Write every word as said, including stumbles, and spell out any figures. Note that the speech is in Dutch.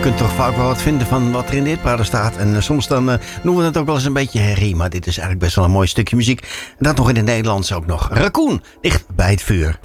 kunt toch vaak wel wat vinden van wat er in de hitparade staat. En uh, soms dan uh, noemen we het ook wel eens een beetje herrie. Maar dit is eigenlijk best wel een mooi stukje muziek. En dat nog in het Nederlands ook nog. Raccoon, dicht bij het vuur.